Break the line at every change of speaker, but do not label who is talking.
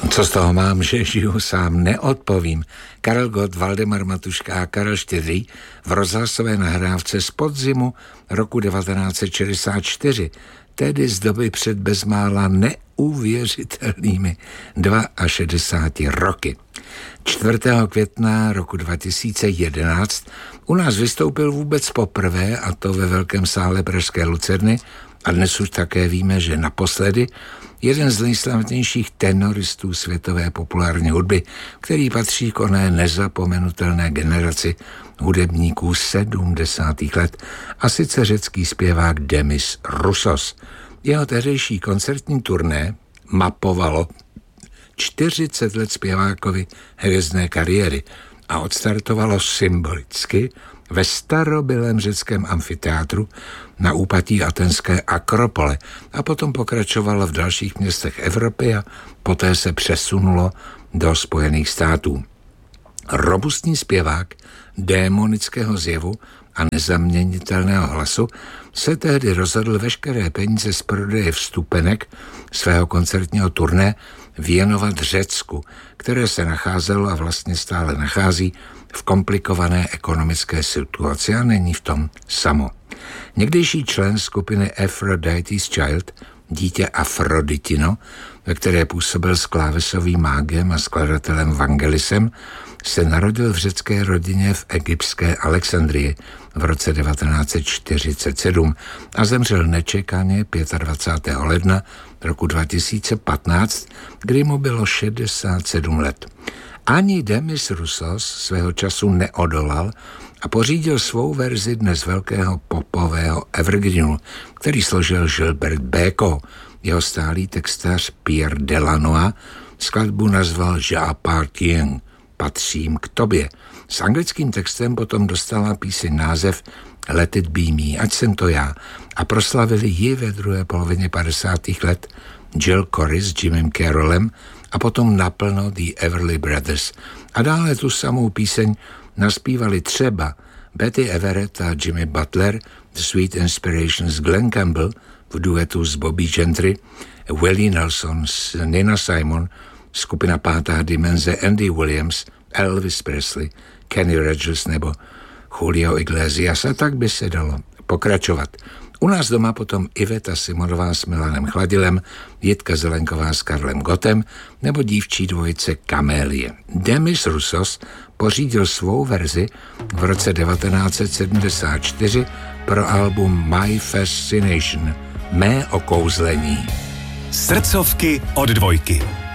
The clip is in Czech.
Co z toho mám, že žiju sám, neodpovím. Karel Gott, Valdemar Matuška a Karel Štědrý v rozhlasové nahrávce z podzimu roku 1964, tedy z doby před bezmála neuvěřitelnými 62 roky. 4. května roku 2011 u nás vystoupil vůbec poprvé, a to ve velkém sále pražské Lucerny, a dnes už také víme, že naposledy, jeden z nejslavnějších tenoristů světové populární hudby, který patří k oné nezapomenutelné generaci hudebníků 70. let, a sice řecký zpěvák Demis Roussos. Jeho tehdejší koncertní turné mapovalo 40 let zpěvákovi hvězdné kariéry a odstartovalo symbolicky ve starobylém řeckém amfiteátru na úpatí aténské Akropole a potom pokračovalo v dalších městech Evropy a poté se přesunulo do Spojených států. Robustní zpěvák démonického zjevu a nezaměnitelného hlasu se tehdy rozhodl veškeré peníze z prodeje vstupenek svého koncertního turné věnovat Řecku, které se nacházelo a vlastně stále nachází v komplikované ekonomické situaci a není v tom samo. Někdejší člen skupiny Aphrodite's Child, dítě Afroditino, ve které působil s klávesovým mágem a skladatelem Vangelisem, se narodil v řecké rodině v egyptské Alexandrii v roce 1947 a zemřel nečekaně 25. ledna roku 2015, kdy mu bylo 67 let. Ani Demis Roussos svého času neodolal a pořídil svou verzi dnes velkého popového evergreenu, který složil Gilbert Bécaud. Jeho stálý textař Pierre Delanois skladbu nazval J'appartiens, patřím k tobě. S anglickým textem potom dostala píseň název Let it be me, ať jsem to já, a proslavili ji ve druhé polovině 50. let Jill Corey s Jimmym Carrollem a potom naplno The Everly Brothers. A dále tu samou píseň naspívali třeba Betty Everett a Jimmy Butler, The Sweet Inspirations Glenn Campbell v duetu s Bobby Gentry, Willie Nelson s Nina Simon, skupina Pátá dimenze Andy Williams, Elvis Presley, Kenny Rogers nebo Julio Iglesias, a tak by se dalo pokračovat. U nás doma potom Iveta Simonová s Milanem Chladilem, Jitka Zelenková s Karlem Gottem nebo dívčí dvojice Kamélie. Demis Roussos pořídil svou verzi v roce 1974 pro album My Fascination, Mé okouzlení.
Srdcovky od Dvojky.